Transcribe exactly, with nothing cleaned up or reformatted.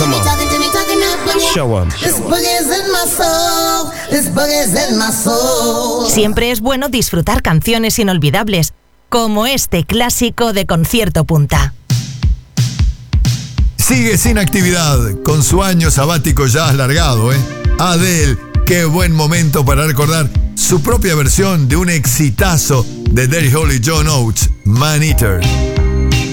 Come on. Show 'em. Siempre es bueno disfrutar canciones inolvidables, como este clásico de Concierto Punta. Sigue sin actividad, con su año sabático ya alargado, ¿eh? Adele, qué buen momento para recordar su propia versión de un exitazo de Daryl Hall y John Oates, Man Eater.